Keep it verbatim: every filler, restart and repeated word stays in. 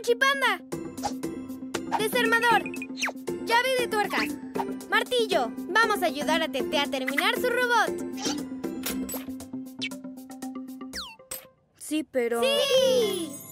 Mochipanda! ¡Desarmador! ¡Llave de tuercas! ¡Martillo! Vamos a ayudar a Tete a terminar su robot. Sí, pero... ¡Sí!